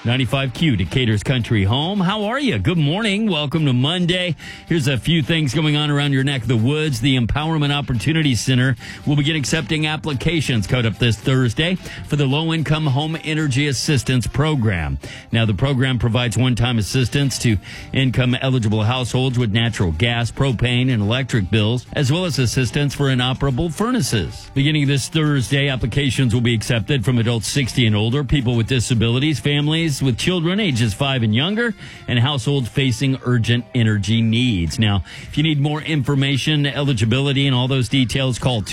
95Q, Decatur's country home. How are you? Good morning. Welcome to Monday. Here's a few things going on around your neck of the woods. The Empowerment Opportunity Center will begin accepting applications coming up this Thursday for the Low-Income Home Energy Assistance Program. Now, the program provides one-time assistance to income-eligible households with natural gas, propane, and electric bills, as well as assistance for inoperable furnaces. Beginning this Thursday, applications will be accepted from adults 60 and older, people with disabilities, families with children ages 5 and younger, and households facing urgent energy needs. Now, if you need more information, eligibility, and all those details, call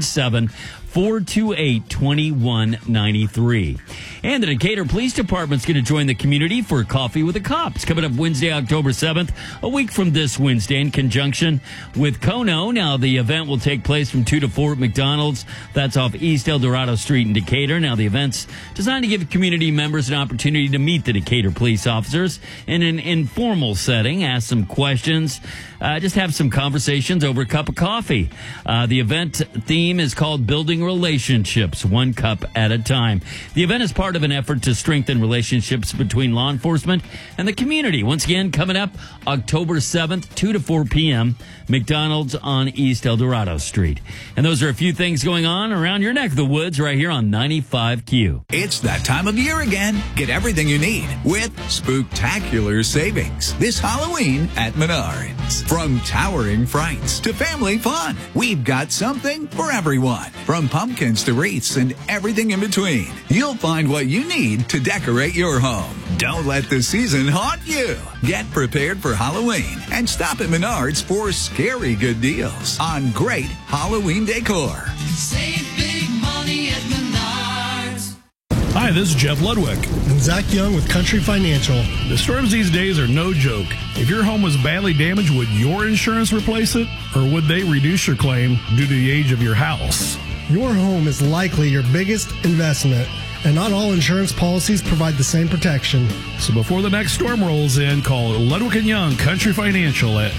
217-428-2193. And the Decatur Police Department's going to join the community for Coffee with the Cops coming up Wednesday, October 7th, a week from this Wednesday, in conjunction with Kono. Now, the event will take place from 2 to 4 at McDonald's. That's off East El Dorado Street in Decatur. Now, the event's designed to give community members an opportunity to meet the Decatur police officers in an informal setting, ask some questions, just have some conversations over a cup of coffee. The event theme is called Building Relationships, one cup at a time. The event is part of an effort to strengthen relationships between law enforcement and the community. Once again, coming up October 7th, 2 to 4 p.m., McDonald's on East El Dorado Street. And those are a few things going on around your neck of the woods right here on 95Q. It's that time of year again. Get everything you need with spooktacular savings this Halloween at Menards. From towering frights to family fun, we've got something for everyone. From pumpkins to wreaths and everything in between, you'll find what you need to decorate your home. Don't let the season haunt you. Get prepared for Halloween and stop at Menards for scary good deals on great Halloween decor. Save big money at Menards. Hi, this is Jeff Ludwig. And Zach Young with Country Financial. The storms these days are no joke. If your home was badly damaged, would your insurance replace it? Or would they reduce your claim due to the age of your house? Your home is likely your biggest investment, and not all insurance policies provide the same protection. So before the next storm rolls in, call Ludwig & Young Country Financial at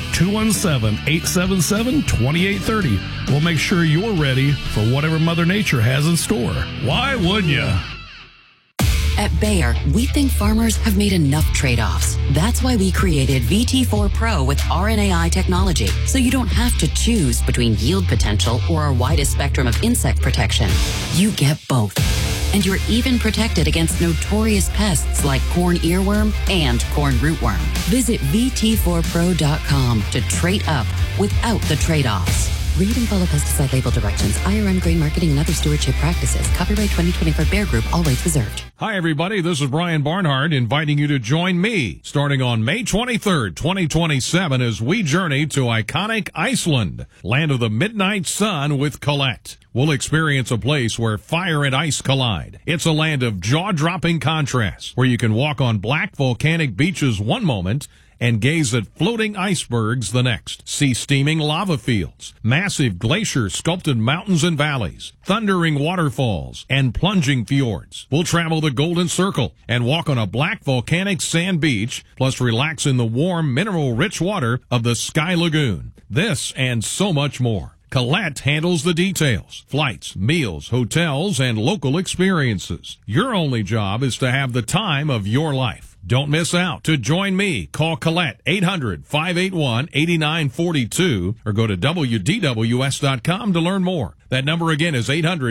217-877-2830. We'll make sure you're ready for whatever Mother Nature has in store. Why wouldn't you? At Bayer, we think farmers have made enough trade-offs. That's why we created VT4 Pro with RNAi technology, so you don't have to choose between yield potential or our widest spectrum of insect protection. You get both. And you're even protected against notorious pests like corn earworm and corn rootworm. Visit VT4Pro.com to trade up without the trade-offs. Read and follow pesticide label directions, IRM grain marketing, and other stewardship practices. Copyright 2020 for Bayer Group, all rights reserved. Hi, everybody. This is Brian Barnhart inviting you to join me starting on May 23rd, 2027 as we journey to iconic Iceland, land of the midnight sun with Colette. We'll experience a place where fire and ice collide. It's a land of jaw-dropping contrasts where you can walk on black volcanic beaches one moment and gaze at floating icebergs the next. See steaming lava fields, massive glacier-sculpted mountains and valleys, thundering waterfalls, and plunging fjords. We'll travel the Golden Circle and walk on a black volcanic sand beach, plus relax in the warm, mineral-rich water of the Sky Lagoon. This and so much more. Colette handles the details, flights, meals, hotels, and local experiences. Your only job is to have the time of your life. Don't miss out. To join me, call Colette 800-581-8942 or go to WDWS.com to learn more. That number again is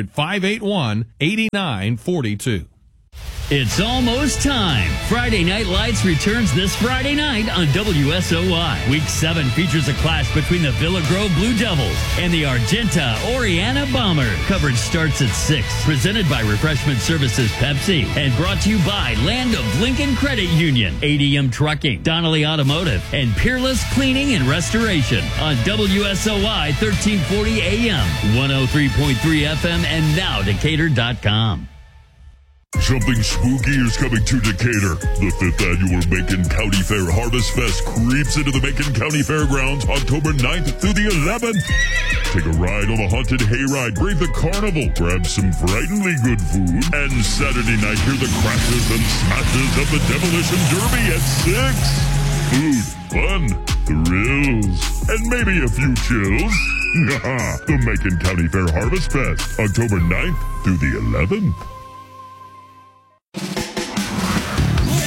800-581-8942. It's almost time. Friday Night Lights returns this Friday night on WSOY. Week 7 features a clash between the Villa Grove Blue Devils and the Argenta Oriana Bombers. Coverage starts at 6. Presented by Refreshment Services Pepsi and brought to you by Land of Lincoln Credit Union, ADM Trucking, Donnelly Automotive, and Peerless Cleaning and Restoration on WSOY 1340 AM, 103.3 FM, and now Decatur.com. Something spooky is coming to Decatur. The 5th annual Macon County Fair Harvest Fest creeps into the Macon County Fairgrounds October 9th through the 11th. Take a ride on the haunted hayride, brave the carnival, grab some frighteningly good food, and Saturday night hear the crashes and smashes of the Demolition Derby at 6. Food, fun, thrills, and maybe a few chills. The Macon County Fair Harvest Fest, October 9th through the 11th.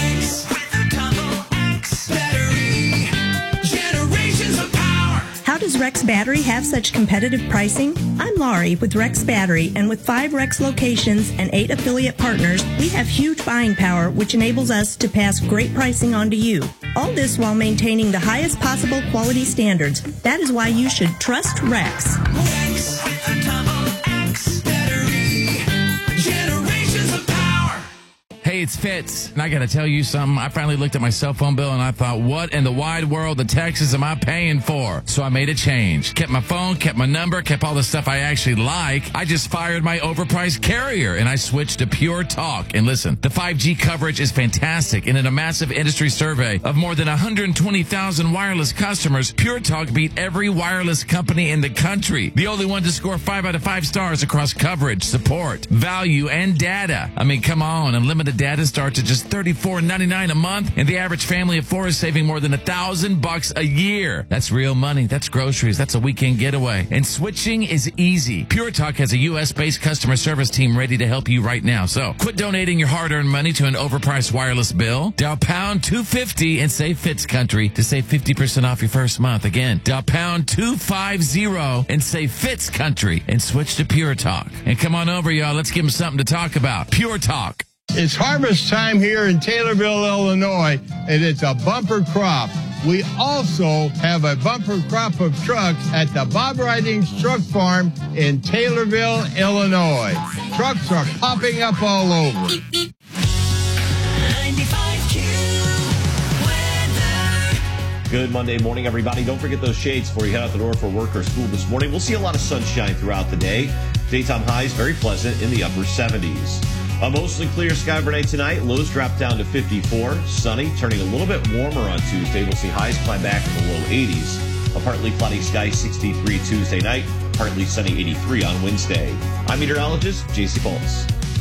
does Rex Battery have such competitive pricing? I'm Laurie with Rex Battery, and with 5 Rex locations and 8 affiliate partners, we have huge buying power, which enables us to pass great pricing on to you. All this while maintaining the highest possible quality standards. That is why you should trust Rex. Rex with a double X battery. Generations of power. Hey, it's Fitz, and I got to tell you something. I finally looked at my cell phone bill, and I thought, what in the wide world of Texas am I paying for? So I made a change. Kept my phone, kept my number, kept all the stuff I actually like. I just fired my overpriced carrier, and I switched to Pure Talk. And listen, the 5G coverage is fantastic, and in a massive industry survey of more than 120,000 wireless customers, Pure Talk beat every wireless company in the country. The only one to score 5 out of 5 stars across coverage, support, value, and data. I mean, come on, unlimited data starts at just $34.99 a month, and the average family of 4 is saving more than $1,000 a year. That's real money. That's groceries. That's a weekend getaway. And switching is easy. Pure Talk has a U.S.-based customer service team ready to help you right now. So quit donating your hard-earned money to an overpriced wireless bill. Dial pound 250 and say Fitz Country to save 50% off your first month. Again, dial pound 250 and say Fitz Country and switch to Pure Talk. And come on over, y'all. Let's give them something to talk about. Pure Talk. It's harvest time here in Taylorville, Illinois, and it's a bumper crop. We also have a bumper crop of trucks at the Bob Ridings Truck Farm in Taylorville, Illinois. Trucks are popping up all over. 95Q weather. Good Monday morning, everybody. Don't forget those shades before you head out the door for work or school this morning. We'll see a lot of sunshine throughout the day. Daytime highs very pleasant in the upper 70s. A mostly clear sky overnight tonight. Lows drop down to 54. Sunny, turning a little bit warmer on Tuesday. We'll see highs climb back in the low 80s. A partly cloudy sky, 63 Tuesday night. Partly sunny, 83 on Wednesday. I'm meteorologist J.C. Bolts.